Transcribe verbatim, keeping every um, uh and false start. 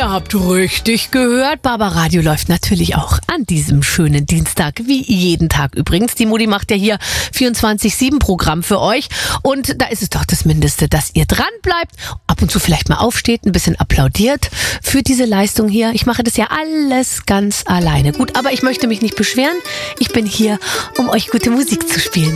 Ihr habt richtig gehört, Barbaradio läuft natürlich auch an diesem schönen Dienstag, wie jeden Tag übrigens. Die Mutti macht ja hier vierundzwanzig sieben Programm für euch und da ist es doch das Mindeste, dass ihr dran bleibt, ab und zu vielleicht mal aufsteht, ein bisschen applaudiert für diese Leistung hier. Ich mache das ja alles ganz alleine. Gut, aber ich möchte mich nicht beschweren. Ich bin hier, um euch gute Musik zu spielen.